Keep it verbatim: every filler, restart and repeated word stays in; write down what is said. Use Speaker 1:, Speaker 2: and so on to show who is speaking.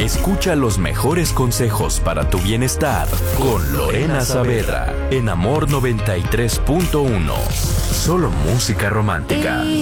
Speaker 1: Escucha los mejores consejos para tu bienestar con Lorena Saavedra en Amor noventa y tres punto uno. Solo música romántica.